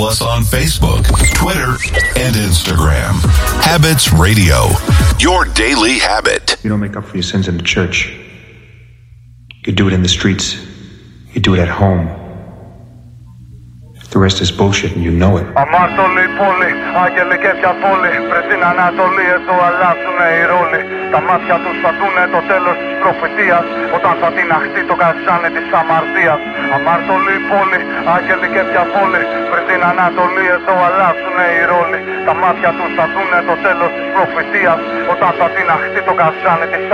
us on Facebook, Twitter, and Instagram. Habits Radio, your daily habit. You don't make up for your sins in the church. You do it in the streets. You do it at home. The rest is bullshit and you know it. Αμάρτωλοι πόλη, άγγελοι και πια πόλη. Πριν την Ανατολή εδώ αλλάζουνε οι ρόλοι. Τα μάτια τους θα δούνε το τέλος της προφητείας, όταν θα τιναχτεί το καζάνι της αμαρτίας. Αμάρτωλοι πόλη, άγγελοι και πια πόλη. Πριν την Ανατολή εδώ αλλάζουνε οι ρόλοι. Τα μάτια τους θα δούνε το τέλος της προφητείας, όταν θα τιναχτεί το καζάνι της